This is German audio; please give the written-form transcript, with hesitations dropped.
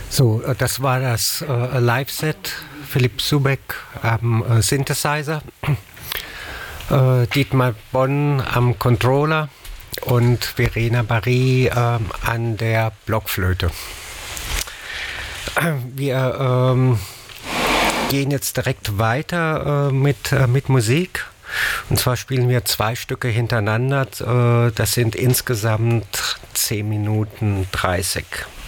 So, das war das Live-Set. Philipp Subeck am Synthesizer, Dietmar Bonn am Controller und Verena Barry an der Blockflöte. Wir gehen jetzt direkt weiter mit Musik. Und zwar spielen wir 2 Stücke hintereinander. Das sind insgesamt 10 Minuten 30.